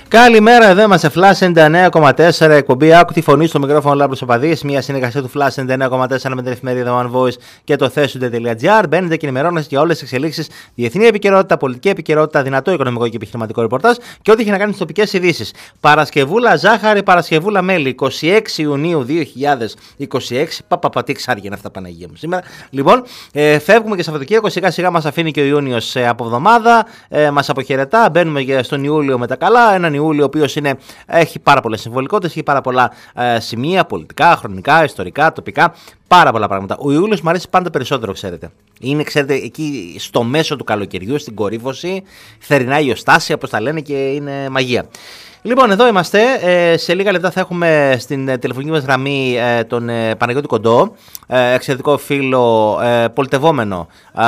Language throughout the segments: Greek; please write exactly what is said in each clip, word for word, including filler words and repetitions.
Καλημέρα, εδώ είμαστε Flash ενενήντα εννέα κόμμα τέσσερα, εκπομπή Άκου τη φωνή στο μικρόφωνο Λάμπρος Παπαδής, μια συνεργασία του Flash ενενήντα εννέα κόμμα τέσσερα με την εφημερίδα One Voice και το θέσουντε.gr. Μπαίνετε και ενημερώνεστε για όλες τις εξελίξεις, διεθνή επικαιρότητα, πολιτική επικαιρότητα, δυνατό οικονομικό και επιχειρηματικό ρεπορτάζ και ό,τι έχει να κάνει στις τοπικές ειδήσεις. Παρασκευούλα ζάχαρη, Παρασκευούλα μέλι, είκοσι έξι Ιουνίου δύο χιλιάδες είκοσι έξι. Παπαπα, τι εξάρια είναι αυτά, Παναγία μου σήμερα. Λοιπόν, ε, φεύγουμε και Σαββατοκύριακο, σιγά σιγά μας αφήνει και ο Ιούνιος ε, από εβδομάδα, ε, μας αποχαιρετά. Μπαίνουμε και στον Ιούλιο με τα καλά. Έναν Ιούλιο ο οποίος έχει πάρα πολλές συμβολικότητες, έχει πάρα πολλά ε, σημεία πολιτικά, χρονικά, ιστορικά, τοπικά. Πάρα πολλά πράγματα. Ο Ιούλιος μου αρέσει πάντα περισσότερο, ξέρετε. Είναι, ξέρετε, εκεί στο μέσο του καλοκαιριού, στην κορύφωση, θερινά ηλιοστάσια, όπως τα λένε, και είναι μαγεία. Λοιπόν, εδώ είμαστε. Ε, σε λίγα λεπτά θα έχουμε στην τηλεφωνική μας γραμμή ε, τον ε, Παναγιώτη Κοντό, ε, εξαιρετικό φίλο, ε, πολιτευόμενο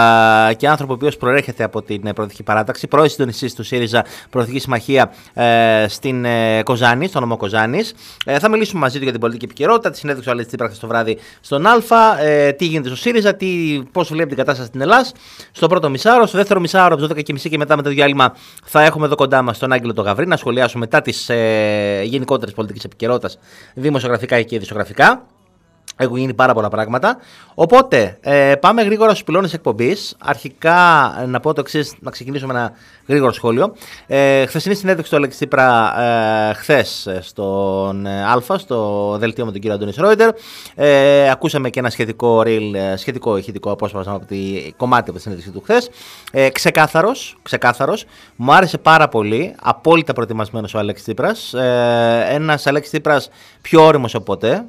ε, και άνθρωπο ο οποίος προέρχεται από την ε, Προοδευτική Παράταξη, πρώην συντονιστής του ΣΥΡΙΖΑ Προοδευτική Συμμαχία ε, στην ε, Κοζάνη, στο νομό Κοζάνης. Ε, θα μιλήσουμε μαζί του για την πολιτική επικαιρότητα, τη συνέντευξη του Αλέξη Τσίπρα το βράδυ στον Α, ε, τι γίνεται στο ΣΥΡΙΖΑ, τι, πώς βλέπει την κατάσταση στην Ελλάδα στο πρώτο μισάωρο. Στο δεύτερο μισάωρο, από τις δώδεκα και μισή και μετά με το διάλειμμα, θα έχουμε εδώ κοντά μας τον Άγγελο τον Γαβρή να σχολιάσουμε μετά τις ε, γενικότερες πολιτικές επικαιρότητας, δημοσιογραφικά και ειδησιογραφικά. Έχουν γίνει πάρα πολλά πράγματα. Οπότε ε, πάμε γρήγορα στους πυλώνες εκπομπής. Αρχικά να πω το εξής, να ξεκινήσω με ένα γρήγορο σχόλιο. Ε, χθεσινή συνέντευξη του Αλέξη Τσίπρα ε, χθες στον ε, Α, στο δελτίο με τον κύριο Αντώνη Ρόιτερ. Ε, ακούσαμε και ένα σχετικό reel, σχετικό ηχητικό απόσπασμα από τη κομμάτι από τη συνέντευξη του χθες. Ε, ξεκάθαρος, ξεκάθαρος. Μου άρεσε πάρα πολύ. Απόλυτα προετοιμασμένος ο Αλέξης Τσίπρας. Ε, ένας Αλέξης Τσίπρας πιο όριμος από ποτέ.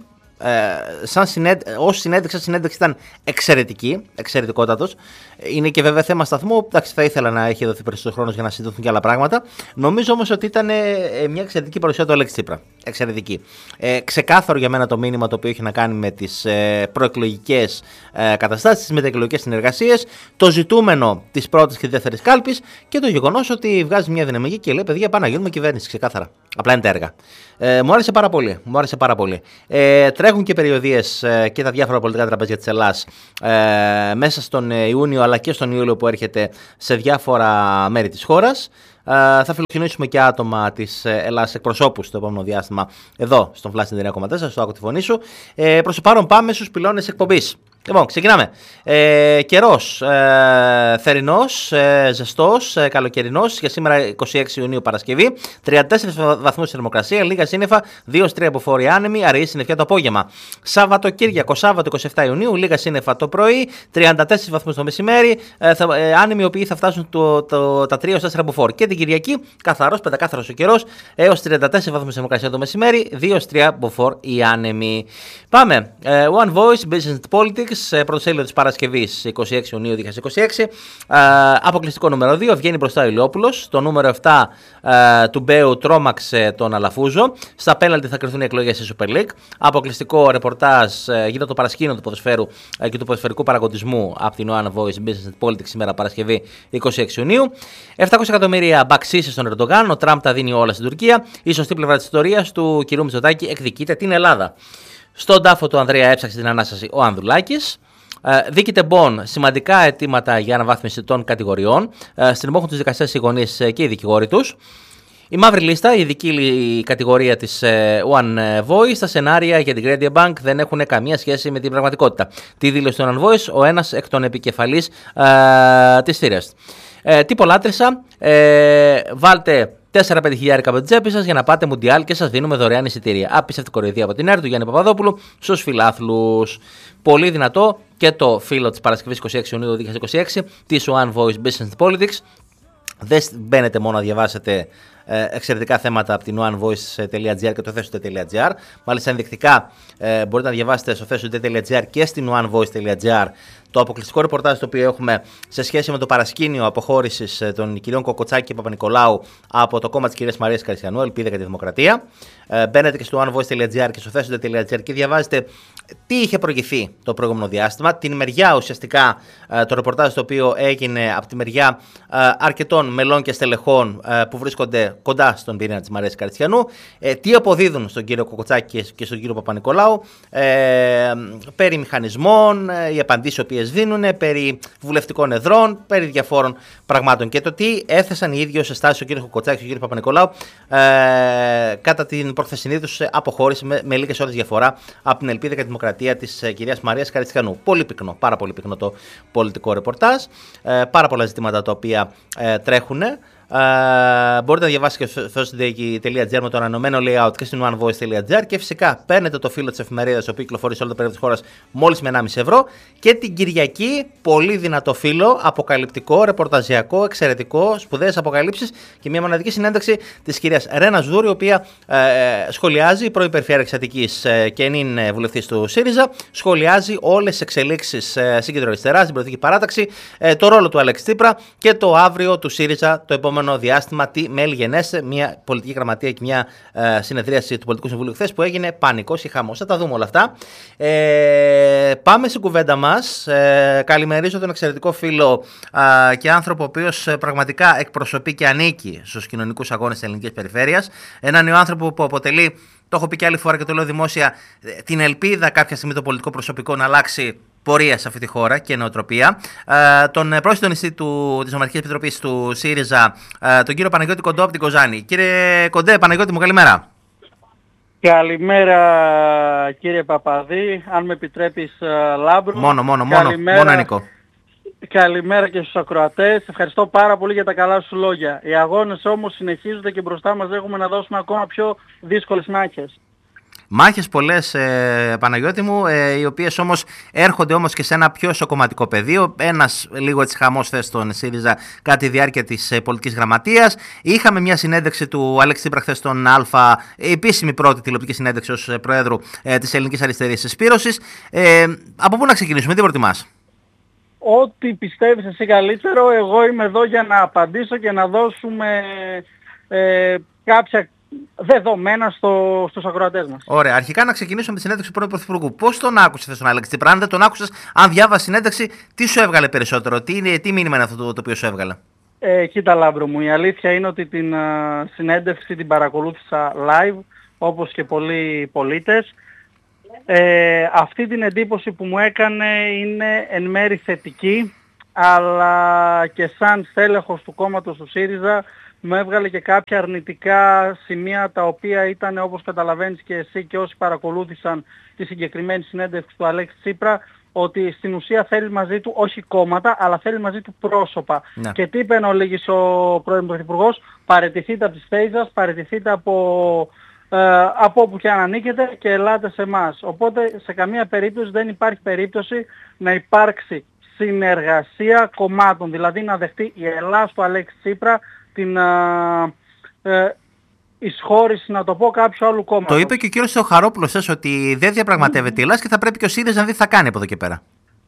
Ε, σαν συνέντ... Ως συνέντευξη, συνέντευξη ήταν εξαιρετική, εξαιρετικότατος. Είναι και βέβαια θέμα σταθμού. Εντάξει, θα ήθελα να έχει δοθεί περισσότερο χρόνος για να συζητηθούν και άλλα πράγματα. Νομίζω όμως ότι ήταν ε, μια εξαιρετική παρουσία του Αλέξη Τσίπρα. Εξαιρετική. Ε, ξεκάθαρο για μένα το μήνυμα το οποίο έχει να κάνει με τις ε, προεκλογικές ε, καταστάσεις, τις μεταεκλογικές συνεργασίες, το ζητούμενο της πρώτης και της δεύτερης κάλπης και το γεγονός ότι βγάζει μια δυναμική και λέει: παιδιά, πάμε να γίνουμε κυβέρνηση. Ξεκάθαρα. Απλά είναι τα έργα. Ε, μου άρεσε πάρα πολύ. Μου άρεσε πάρα πολύ. Ε, τρέχουν και περιοδίες ε, και τα διάφορα πολιτικά τραπέζια της Ελλάδας ε, μέσα στον Ιούνιο αλλά και στον Ιούλιο που έρχεται σε διάφορα μέρη της χώρας. Ε, θα φιλοξενήσουμε και άτομα της Ελλάδας, εκπροσώπους στο επόμενο διάστημα εδώ στον Flash ενενήντα εννέα κόμμα τέσσερα, στο Άκου τη φωνή σου. Ε, προς το παρόν πάμε στους πυλώνες εκπομπής. Λοιπόν, ξεκινάμε. Ε, καιρός, ε, θερινός, ε, ζεστός, ε, καλοκαιρινός. Για σήμερα είκοσι έξι Ιουνίου Παρασκευή, τριάντα τέσσερις βαθμούς θερμοκρασία, λίγα σύννεφα, δύο με τρία αποφόροι άνεμοι, αραιή συννεφιά το απόγευμα. Σαββατοκύριακο, Σάββατο είκοσι επτά Ιουνίου, λίγα σύννεφα το πρωί, τριάντα τέσσερις βαθμούς το μεσημέρι, ε, θα, ε, άνεμοι οι οποίοι θα φτάσουν το, το, τα τρία με τέσσερα αποφόροι. Και την Κυριακή, καθαρός, πεντακάθαρος ο καιρός, έως τριάντα τέσσερις βαθμούς θερμοκρασία το μεσημέρι, δύο με τρία αποφόρ οι άνεμοι. Πάμε. Ε, One Voice, Business and Politics. Πρωτοσέλιδο της Παρασκευής είκοσι έξι Ιουνίου δύο χιλιάδες είκοσι έξι. Ε, αποκλειστικό νούμερο δύο, βγαίνει μπροστά ο Ηλιόπουλος. Το νούμερο επτά ε, του Μπέου τρόμαξε τον Αλαφούζο. Στα πέναλτι θα κρυθούν οι εκλογές στη Super League. Αποκλειστικό ρεπορτάζ ε, γύρω το παρασκήνιο του ποδοσφαίρου ε, και του ποδοσφαιρικού παραγωγισμού από την One Voice Business and Politics σήμερα Παρασκευή είκοσι έξι Ιουνίου. επτακόσια εκατομμύρια μπαξίσεις στον Ερντογάν. Ο Τραμπ τα δίνει όλα στην Τουρκία. Η σωστή πλευρά της ιστορίας του κ. Μητσοτάκη εκδικείται την Ελλάδα. Στον τάφο του Ανδρέα έψαξε την ανάσταση ο Ανδρουλάκης. Ε, δίκη Τεμπών, σημαντικά αιτήματα για αναβάθμιση των κατηγοριών. Ε, Στριμώχουν τις δικαστές οι γονείς και οι δικηγόροι τους. Η μαύρη λίστα, η ειδική κατηγορία της One Voice, τα σενάρια για την Credit Bank δεν έχουν καμία σχέση με την πραγματικότητα. Τη δήλωσε του One Voice ο ένας εκ των επικεφαλής ε, της θύρας. Ε, τι πολλάτρισα, ε, βάλτε τέσσερα πέντε χιλιάρικα από την τσέπη σας για να πάτε Μουντιάλ και σας δίνουμε δωρεάν εισιτήρια. Άπιστευτη κοροϊδία από την ΕΡΤ του Γιάννη Παπαδόπουλου στους φιλάθλους. Πολύ δυνατό και το φίλο της Παρασκευής είκοσι έξι Ιουνίου δύο χιλιάδες είκοσι έξι της One Voice Business and Politics. Δεν μπαίνετε μόνο να διαβάσετε ε, εξαιρετικά θέματα από την onevoice.gr και το θέσουντε.gr. Μάλιστα ενδεικτικά ε, μπορείτε να διαβάσετε στο θέσουντε.gr και στην onevoice.gr το αποκλειστικό ρεπορτάζ το οποίο έχουμε σε σχέση με το παρασκήνιο αποχώρησης των κυρίων Κοκοτσάκη και Παπα-Νικολάου από το κόμμα της κυρίας Μαρίας Καριστιανού, Ελπίδα για τη Δημοκρατία. Ε, μπαίνετε και στο onevoice.gr και στο θέσουντε.gr και διαβάζετε τι είχε προηγηθεί το προηγούμενο διάστημα. Την μεριά ουσιαστικά ε, το ρεπορτάζ το οποίο έγινε από τη μεριά ε, αρκετών μελών και στελεχών ε, που βρίσκονται κοντά στον πυρήνα της Μαρίας Καριστιανού. Ε, τι αποδίδουν στον κύριο Κοκοτσάκη και στον κύριο Παπα-Νικολάου ε, περί μηχανισμών, οι απαντήσεις οι οποίες δίνουν, περί βουλευτικών εδρών, περί διαφόρων πραγμάτων. Και το τι έθεσαν οι ίδιοι ως στάσεις ο κύριος Κοκοτσάκης και ο κύριος Παπα-Νικολάου ε, κατά την προχθεσινή τους αποχώρηση με, με λίγες ώρες διαφορά από την Ελπίδα και τη Δημοκρατία της ε, κυρίας Μαρίας Καριστιανού. Πολύ πυκνό, πάρα πολύ πυκνό το πολιτικό ρεπορτάζ. Ε, πάρα πολλά ζητήματα τα οποία ε, τρέχουν. Uh, μπορείτε να διαβάσετε και στο firstday τελεία τζι άρ με το ανανεωμένο layout και στην onevoice τελεία τζι άρ και φυσικά παίρνετε το φύλλο της εφημερίδας, ο οποίος κυκλοφορεί σε όλο το πεδίο της χώρας μόλις με ενάμιση ευρώ, και την Κυριακή πολύ δυνατό φύλλο, αποκαλυπτικό, ρεπορταζιακό, εξαιρετικό, σπουδαίες αποκαλύψεις και μια μοναδική συνέντευξη της κυρίας Ρένα Σδούρη, η οποία ε, σχολιάζει, η πρώην Περιφέρειας Αττικής ε, και είναι βουλευτής του ΣΥΡΙΖΑ, σχολιάζει όλες τις εξελίξεις ε, στην κεντροαριστερά, στην Προεδρική Παράταξη, ε, το ρόλο του Αλέξη Τσίπρα και το αύριο του ΣΥΡΙΖΑ το επόμενο διάστημα, τι μέλη γενέστε, μια πολιτική γραμματεία και μια ε, συνεδρίαση του Πολιτικού Συμβουλίου χθες που έγινε πανικός και χαμός. Θα τα δούμε όλα αυτά. Ε, πάμε στην κουβέντα μας. Ε, καλημερίζω τον εξαιρετικό φίλο ε, και άνθρωπο ο οποίος ε, πραγματικά εκπροσωπεί και ανήκει στους κοινωνικούς αγώνες της ελληνικής περιφέρειας. Έναν νέο άνθρωπο που αποτελεί, το έχω πει και άλλη φορά και το λέω δημόσια, την ελπίδα κάποια στιγμή το πολιτικό προσωπικό να αλλάξει πορεία σε αυτή τη χώρα και νοοτροπία. Ε, τον πρώην συντονιστή της Νομαρχικής Επιτροπής του ΣΥΡΙΖΑ, ε, τον κύριο Παναγιώτη Κοντό από την Κοζάνη. Κύριε Κοντέ, Παναγιώτη μου, καλημέρα. Καλημέρα κύριε Παπαδή, αν με επιτρέπεις Λάμπρο. Μόνο, μόνο, μόνο, μόνο Νίκο. Καλημέρα και στους ακροατές. Ευχαριστώ πάρα πολύ για τα καλά σου λόγια. Οι αγώνες όμως συνεχίζονται και μπροστά μας έχουμε να δώσουμε ακόμα πιο δύσκολες μάχες. Μάχες πολλές, ε, Παναγιώτη μου, ε, οι οποίες όμως έρχονται όμως και σε ένα πιο ισοκομματικό πεδίο. Ένας λίγο έτσι χαμός θες στον ΣΥΡΙΖΑ κατά τη διάρκεια της ε, πολιτικής γραμματείας. Είχαμε μια συνέντευξη του Αλέξη Τσίπρα χθες στον Α, επίσημη πρώτη τηλεοπτική συνέντευξη ως Προέδρου ε, της Ελληνικής Αριστερής Συσπήρωσης. Ε, από πού να ξεκινήσουμε, τι προτιμάς? Ό,τι πιστεύεις εσύ καλύτερο, εγώ είμαι εδώ για να απαντήσω και να δώσουμε ε, κάποια δεδομένα στο, στους ακροατές μας. Ωραία. Αρχικά να ξεκινήσουμε με τη συνέντευξη του πρώην Πρωθυπουργού. Πώς τον άκουσες τον Αλέξη Τσίπρα? Αν δεν τον άκουσες, αν διάβασες συνέντευξη, τι σου έβγαλε περισσότερο, τι, είναι, τι μήνυμα είναι αυτό το, το οποίο σου έβγαλε? Ε, κοίτα Λάμπρο μου, η αλήθεια είναι ότι την α, συνέντευξη την παρακολούθησα live, όπως και πολλοί πολίτες. Ε, αυτή την εντύπωση που μου έκανε είναι εν μέρη θετική, αλλά και σαν στέλεχος του κόμματος του ΣΥΡΙΖΑ μου έβγαλε και κάποια αρνητικά σημεία, τα οποία ήταν, όπως καταλαβαίνεις και εσύ και όσοι παρακολούθησαν τη συγκεκριμένη συνέντευξη του Αλέξη Τσίπρα, ότι στην ουσία θέλει μαζί του όχι κόμματα, αλλά θέλει μαζί του πρόσωπα. Ναι. Και τι είπε εν ολίγης ο πρώην Πρωθυπουργός? Παραιτηθείτε από τις θέσεις σας, παραιτηθείτε από, ε, από όπου και αν ανήκετε και ελάτε σε εμάς. Οπότε σε καμία περίπτωση δεν υπάρχει περίπτωση να υπάρξει συνεργασία κομμάτων, δηλαδή να δεχτεί η Ελλάς του Αλέξη Τσίπρα την α, ε, εισχώρηση, να το πω, κάποιου άλλου κόμματος. Το είπε και ο κύριος Θεοχαρόπουλος, ότι δεν διαπραγματεύεται η Ελλάς και θα πρέπει και ο ΣΥΡΙΖΑ να δει τι θα κάνει από εδώ και πέρα.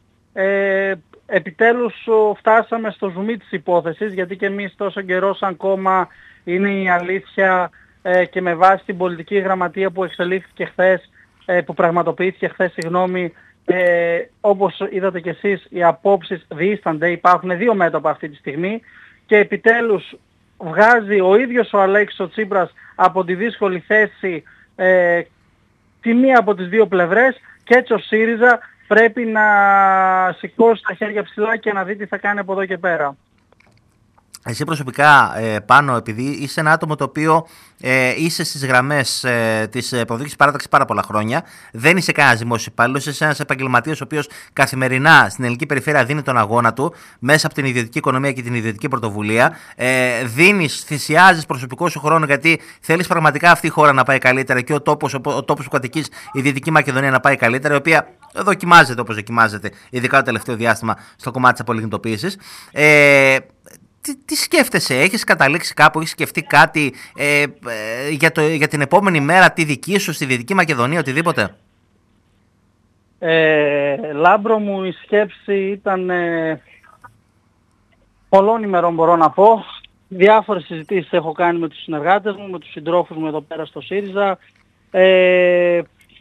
Ε, επιτέλους φτάσαμε στο ζουμί της υπόθεσης, γιατί και εμείς τόσο καιρό σαν κόμμα, είναι η αλήθεια, ε, και με βάση την πολιτική γραμματεία που εξελίχθηκε χθες, ε, που πραγματοποιήθηκε χθες, συγγνώμη, ε, όπως είδατε κι εσείς, οι απόψεις διήστανται, υπάρχουν δύο μέτωπα αυτή τη στιγμή και επιτέλους βγάζει ο ίδιος ο Αλέξης ο Τσίπρας από τη δύσκολη θέση ε, τη μία από τις δύο πλευρές, και έτσι ο ΣΥΡΙΖΑ πρέπει να σηκώσει τα χέρια ψηλά και να δει τι θα κάνει από εδώ και πέρα. Εσύ προσωπικά, ε, πάνω, επειδή είσαι ένα άτομο το οποίο ε, είσαι στις γραμμές ε, της Προεδρικής Παράταξης πάρα πολλά χρόνια, δεν είσαι κανένας δημόσιος υπάλληλος, είσαι ένας επαγγελματίας ο οποίος καθημερινά στην ελληνική περιφέρεια δίνει τον αγώνα του μέσα από την ιδιωτική οικονομία και την ιδιωτική πρωτοβουλία. Ε, δίνεις, θυσιάζεις προσωπικό σου χρόνο, γιατί θέλεις πραγματικά αυτή η χώρα να πάει καλύτερα και ο τόπος, ο, ο τόπος που κατοικείς, η Δυτική Μακεδονία, να πάει καλύτερα, η οποία δοκιμάζεται όπως δοκιμάζεται, ειδικά το τελευταίο διάστημα στο κομμάτι της απολιγνητοποίησης. Ε, Τι, τι σκέφτεσαι, έχεις καταλήξει κάπου, έχεις σκεφτεί κάτι ε, ε, για, το, για την επόμενη μέρα, τη δική σου, στη Δυτική Μακεδονία, οτιδήποτε? Ε, Λάμπρο μου, η σκέψη ήταν ε, πολλών ημερών, μπορώ να πω. Διάφορες συζητήσεις έχω κάνει με τους συνεργάτες μου, με τους συντρόφους μου εδώ πέρα στο ΣΥΡΙΖΑ. Ε,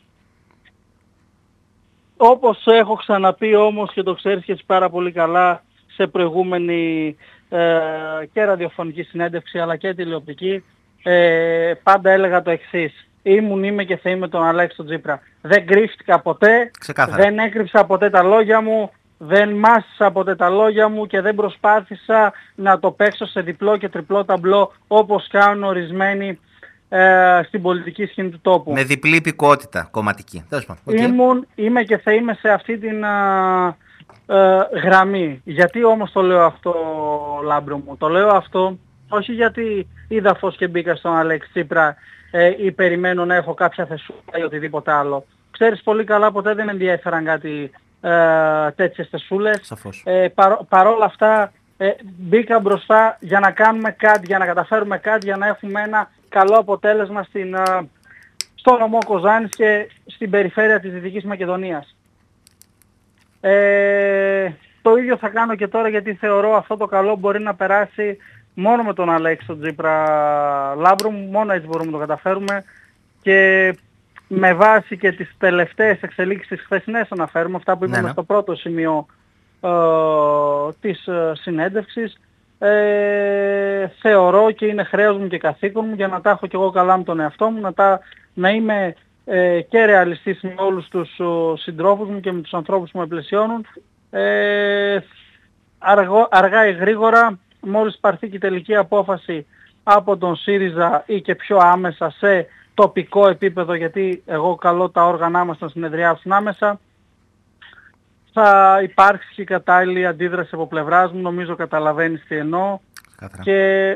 όπως έχω ξαναπεί όμως, και το ξέρεις και έτσι πάρα πολύ καλά, σε προηγούμενη και ραδιοφωνική συνέντευξη αλλά και τηλεοπτική, ε, πάντα έλεγα το εξής. Ήμουν, είμαι και θα είμαι τον Αλέξη τον Τσίπρα. Δεν κρύφτηκα ποτέ, Ξεκάθαρα. δεν έκρυψα ποτέ τα λόγια μου, δεν μάσησα ποτέ τα λόγια μου και δεν προσπάθησα να το παίξω σε διπλό και τριπλό ταμπλό όπως κάνουν ορισμένοι ε, στην πολιτική σκηνή του τόπου. Με διπλή υπηκότητα κομματική. Okay. Ήμουν, είμαι και θα είμαι σε αυτή την α, ε, γραμμή. Γιατί όμως το λέω αυτό, Λάμπρο μου? Το λέω αυτό όχι γιατί είδα φως και μπήκα στον Αλέξη Τσίπρα ε, ή περιμένω να έχω κάποια θεσούλα ή οτιδήποτε άλλο. Ξέρεις πολύ καλά, ποτέ δεν ενδιαφέραν κάτι ε, τέτοιες θεσούλες. Ε, παρό, παρόλα αυτά ε, μπήκα μπροστά για να κάνουμε κάτι, για να καταφέρουμε κάτι, για να έχουμε ένα καλό αποτέλεσμα στην, ε, στο νομό Κοζάνης και στην περιφέρεια της Δυτικής Μακεδονίας. Ε, το ίδιο θα κάνω και τώρα, γιατί θεωρώ αυτό το καλό μπορεί να περάσει μόνο με τον Αλέξη τον Τσίπρα, Λάμπρο μου, μόνο έτσι μπορούμε να το καταφέρουμε και με βάση και τις τελευταίες εξελίξεις χθεσινές αναφέρουμε, αυτά που είπαμε ναι, ναι. στο πρώτο σημείο ε, της ε, συνέντευξης, ε, θεωρώ και είναι χρέος μου και καθήκον μου για να τα έχω και εγώ καλά με τον εαυτό μου, να, τα, να είμαι ε, και ρεαλιστής με όλους τους ο, συντρόφους μου και με τους ανθρώπους που με πλαισιώνουν. Ε, αργό, αργά ή γρήγορα, μόλις πάρθει και η τελική απόφαση από τον ΣΥΡΙΖΑ ή και πιο άμεσα σε τοπικό επίπεδο, γιατί εγώ καλώ τα όργανά μας να συνεδριάσουν άμεσα, θα υπάρξει και η κατάλληλη αντίδραση από πλευράς μου, νομίζω καταλαβαίνεις τι εννοώ, και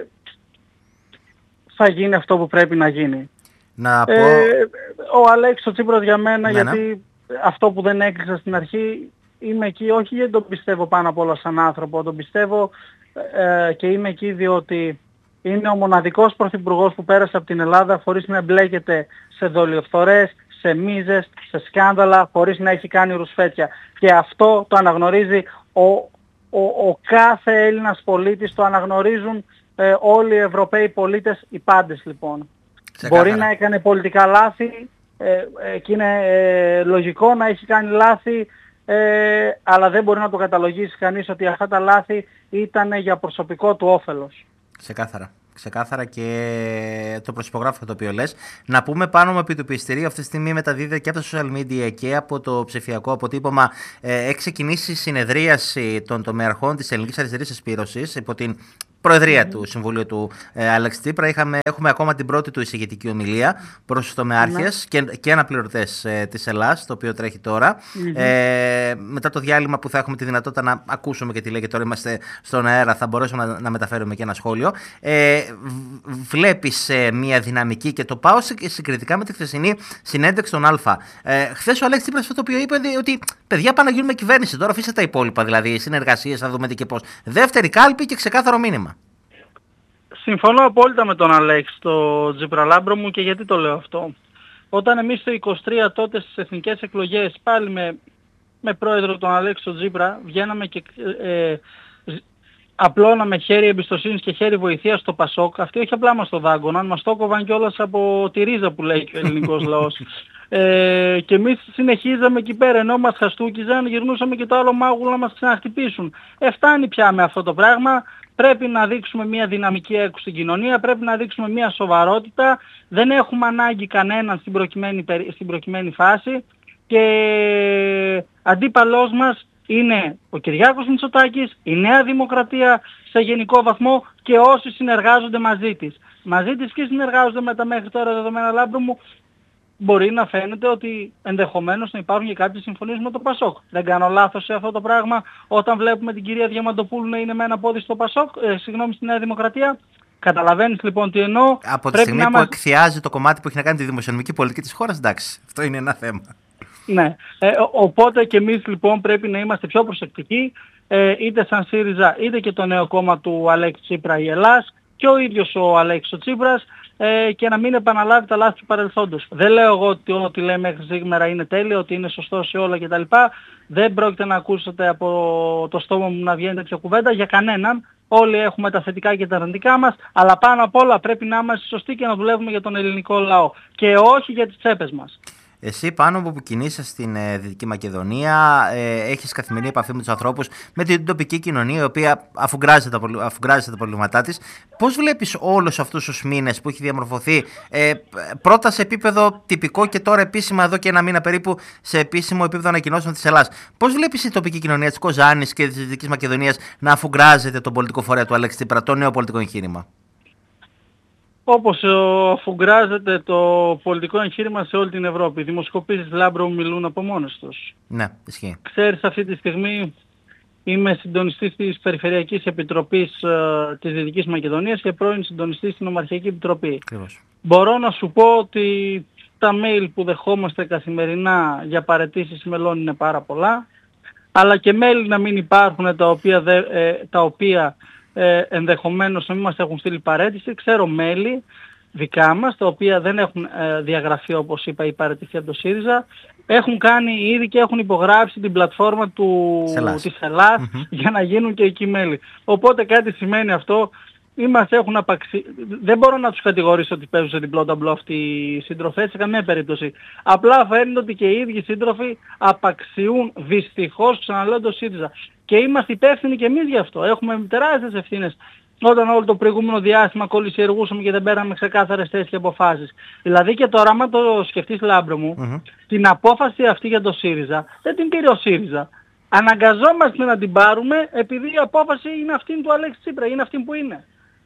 θα γίνει αυτό που πρέπει να γίνει. Να πω... ε, ο Αλέξης ο Τσίπρας για μένα, ναι, γιατί ναι. αυτό που δεν έκλεισα στην αρχή, είμαι εκεί όχι γιατί τον πιστεύω πάνω απ' όλα σαν άνθρωπο, τον πιστεύω ε, και είμαι εκεί διότι είναι ο μοναδικός πρωθυπουργός που πέρασε από την Ελλάδα χωρίς να εμπλέκεται σε δολιοφθορές, σε μίζες, σε σκάνδαλα, χωρίς να έχει κάνει ρουσφέτια. Και αυτό το αναγνωρίζει ο, ο, ο κάθε Έλληνας πολίτης, το αναγνωρίζουν ε, όλοι οι Ευρωπαίοι πολίτες, οι πάντες λοιπόν. Μπορεί να έκανε πολιτικά λάθη ε, ε, και είναι ε, λογικό να έχει κάνει λάθη, ε, αλλά δεν μπορεί να το καταλογίσει κανείς ότι αυτά τα λάθη ήταν για προσωπικό του όφελος. Ξεκάθαρα. Ξεκάθαρα και το προσυπογράφω το οποίο λες. Να πούμε πάνω με επί του πιστηρίου, αυτή τη στιγμή μεταδίδεται και από τα social media και από το ψηφιακό αποτύπωμα. Ε, έχει ξεκινήσει η συνεδρίαση των τομεαρχών της Ελληνικής Αριστερής Συσπήρωσης υπό την Προεδρία mm-hmm. του Συμβουλίου του ε, Αλέξη Τσίπρα. Είχαμε, έχουμε ακόμα την πρώτη του εισηγητική ομιλία προς τους τομεάρχες mm-hmm. και, και αναπληρωτές ε, της Ελλάς, το οποίο τρέχει τώρα. Mm-hmm. Ε, μετά το διάλειμμα που θα έχουμε τη δυνατότητα να ακούσουμε και τι λέει, και τώρα είμαστε στον αέρα, θα μπορέσουμε να, να μεταφέρουμε και ένα σχόλιο. Ε, βλέπεις ε, μια δυναμική, και το πάω συγκριτικά με τη χθεσινή συνέντευξη των Α. Ε, χθες ο Αλέξης Τσίπρας αυτό το οποίο είπε ότι παιδιά πάμε να γίνουμε κυβέρνηση. Τώρα αφήστε τα υπόλοιπα, δηλαδή συνεργασίες, θα δούμε τι και πώς. Δεύτερη κάλπη και ξεκάθαρο μήνυμα. Συμφωνώ απόλυτα με τον Αλέξη το Τσίπρα, Λάμπρο μου, και γιατί το λέω αυτό. Όταν εμείς το είκοσι τρία τότε στις εθνικές εκλογές πάλι με, με πρόεδρο τον Αλέξη τον Τσίπρα βγαίναμε και ε, ε, απλώναμε χέρι εμπιστοσύνης και χέρι βοηθείας στο Πασόκ. Αυτοί όχι απλά μας το δάγκωναν, μας το κόβαν κιόλας από τη ρίζα που λέει και ο ελληνικός λαός. Ε, και εμείς συνεχίζαμε εκεί πέρα, ενώ μας χαστούκιζαν, γυρνούσαμε και το άλλο μάγουλο να μας ξαναχτυπήσουν. Ε, φτάνει πια με αυτό το πράγμα. Πρέπει να δείξουμε μια δυναμική έξω στην κοινωνία, πρέπει να δείξουμε μια σοβαρότητα. Δεν έχουμε ανάγκη κανέναν στην προκειμένη, στην προκειμένη φάση. Και αντίπαλός μας είναι ο Κυριάκος Μητσοτάκης, η Νέα Δημοκρατία σε γενικό βαθμό και όσοι συνεργάζονται μαζί της. Μαζί της και συνεργάζονται με τα μέχρι τώρα δεδομένα, Λάμπρο μου. Μπορεί να φαίνεται ότι ενδεχομένως να υπάρχουν και κάποιες συμφωνίες με το Πασόκ. Δεν κάνω λάθος σε αυτό το πράγμα όταν βλέπουμε την κυρία Διαμαντοπούλου να είναι με ένα πόδι στο Πασόκ, ε, συγγνώμη, στη Νέα Δημοκρατία. Καταλαβαίνεις λοιπόν τι εννοώ. Από τη στιγμή που μας... εκθιάζει το κομμάτι που έχει να κάνει τη δημοσιονομική πολιτική της χώρας, εντάξει, αυτό είναι ένα θέμα. Ναι, ε, οπότε και εμείς λοιπόν πρέπει να είμαστε πιο προσεκτικοί, ε, είτε σαν ΣΥΡΙΖΑ είτε και το νέο κόμμα του Αλέξη Τσίπρα η Ελλάς και ο ίδιος ο Αλέξης ο Τσίπρας, ε, και να μην επαναλάβει τα λάθη του παρελθόντος. Δεν λέω εγώ ότι ό,τι λέει μέχρι σήμερα είναι τέλειο, ότι είναι σωστό σε όλα κτλ. Δεν πρόκειται να ακούσετε από το στόμα μου να βγαίνει τέτοια κουβέντα για κανέναν. Όλοι έχουμε τα θετικά και τα αρνητικά μας, αλλά πάνω απ' όλα πρέπει να είμαστε σωστοί και να δουλεύουμε για τον ελληνικό λαό και όχι για τις τσέπες μας. Εσύ πάνω που κινείσαι στην ε, Δυτική Μακεδονία, ε, έχεις καθημερινή επαφή με τους ανθρώπους, με την τοπική κοινωνία, η οποία αφουγκράζεται τα, αφουγκράζεται τα προβλήματά της. Πώς βλέπεις όλους αυτούς τους μήνες που έχει διαμορφωθεί, ε, πρώτα σε επίπεδο τυπικό και τώρα επίσημα εδώ και ένα μήνα περίπου σε επίσημο επίπεδο ανακοινώσεων της Ελλάδας. Πώς βλέπεις η τοπική κοινωνία της Κοζάνης και της Δυτικής Μακεδονίας να αφουγκράζεται τον πολιτικό φορέα του Αλέξη Τσίπρα, το νέο πολιτικό εγχείρημα? Όπως αφουγκράζεται το πολιτικό εγχείρημα σε όλη την Ευρώπη. Οι δημοσκοπήσεις, Λάμπρο, μιλούν από μόνες τους. Ναι, ισχύει. Ξέρεις, αυτή τη στιγμή είμαι συντονιστής της Περιφερειακής Επιτροπής ε, της Δυτικής Μακεδονίας και πρώην συντονιστής στην Ομαρχιακή Επιτροπή. Ακριβώς. Μπορώ να σου πω ότι τα mail που δεχόμαστε καθημερινά για παραιτήσεις μελών είναι πάρα πολλά, αλλά και mail να μην υπάρχουν τα οποία, δε, ε, τα οποία ε, ενδεχομένως να μην μας έχουν στείλει παραίτηση. Ξέρω μέλη δικά μας, τα οποία δεν έχουν ε, διαγραφεί, όπως είπα, η παραιτηθεί από το ΣΥΡΙΖΑ, έχουν κάνει ήδη και έχουν υπογράψει την πλατφόρμα του, Ελλάς. της Ελλάς Mm-hmm. για να γίνουν και εκεί μέλη. Οπότε κάτι σημαίνει αυτό, ή μας έχουν απαξι... Δεν μπορώ να τους κατηγορήσω ότι παίζουν σε διπλό ταμπλό αυτοί οι σύντροφοι, σε καμία περίπτωση. Απλά φαίνεται ότι και οι ίδιοι σύντροφοι απαξιούν δυστυχώς, ξαναλέω, το ΣΥΡΙΖΑ. Και είμαστε υπεύθυνοι και εμείς γι' αυτό. Έχουμε τεράστιες ευθύνες. Όταν όλο το προηγούμενο διάστημα κολλησιεργούσαμε και δεν πέραμε ξεκάθαρες θέσεις και αποφάσεις. Δηλαδή και τώρα, άμα το σκεφτείς, Λάμπρο μου, mm-hmm. την απόφαση αυτή για το ΣΥΡΙΖΑ δεν την πήρε ο ΣΥΡΙΖΑ. Αναγκαζόμαστε να την πάρουμε επειδή η απόφαση είναι αυτή του Αλέξη Τσίπρα, είναι αυτή που είναι.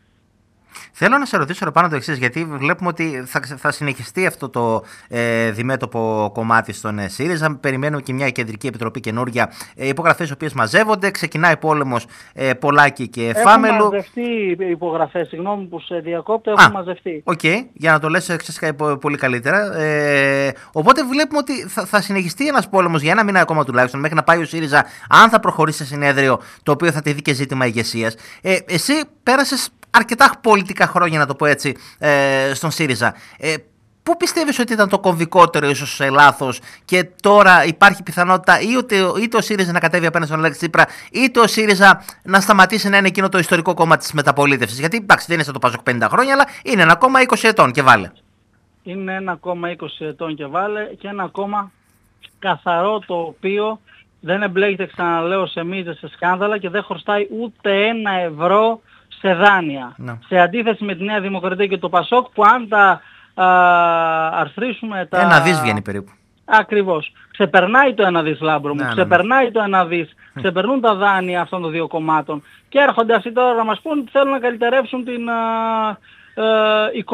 Θέλω να σε ρωτήσω πάνω το εξής, γιατί βλέπουμε ότι θα, θα συνεχιστεί αυτό το ε, διμέτωπο κομμάτι στον ε, ΣΥΡΙΖΑ. Περιμένουμε και μια κεντρική επιτροπή καινούργια, ε, υπογραφές οι οποίες μαζεύονται. Ξεκινάει πόλεμος ε, Πολάκη και Φάμελου. Έχουν μαζευτεί υπογραφές, συγγνώμη που σε διακόπτω, έχουν Α, μαζευτεί. Οκ, okay, για να το λες εξής πολύ καλύτερα. Ε, οπότε βλέπουμε ότι θα, θα συνεχιστεί ένας πόλεμος για ένα μήνα ακόμα τουλάχιστον, μέχρι να πάει ο ΣΥΡΙΖΑ, αν θα προχωρήσει σε συνέδριο, το οποίο θα τη δει και ζήτημα ηγεσίας. Ε, εσύ πέρασες αρκετά πολιτικά χρόνια, να το πω έτσι, ε, στον ΣΥΡΙΖΑ. Ε, πού πιστεύεις ότι ήταν το κομβικότερο ίσως σε λάθος και τώρα υπάρχει πιθανότητα είτε, είτε ο ΣΥΡΙΖΑ να κατέβει απέναντι στον Αλέξη Τσίπρα, είτε ο ΣΥΡΙΖΑ να σταματήσει να είναι εκείνο το ιστορικό κόμμα της μεταπολίτευσης? Γιατί εντάξει, δεν είναι σαν το ΠΑΣΟΚ πενήντα χρόνια, αλλά είναι ένα κόμμα είκοσι ετών και βάλε. Είναι ένα κόμμα είκοσι ετών και βάλε και ένα κόμμα καθαρό, το οποίο δεν εμπλέκεται, ξαναλέω, σε μύτες, σε σκάνδαλα και δεν χρωστάει ούτε ένα ευρώ σε δάνεια. No. Σε αντίθεση με τη Νέα Δημοκρατία και το ΠΑΣΟΚ, που αν τα α, αρθρίσουμε τα... Ένα δις βγαίνει περίπου. Ακριβώς. Ξεπερνάει το ένα δις, Λάμπρο μου. Ναι, ξεπερνάει ναι. το ένα δις. Ξεπερνούν τα δάνεια αυτών των δύο κομμάτων. Και έρχονται αυτοί τώρα να μας πούν ότι θέλουν να καλυτερεύσουν την α, α,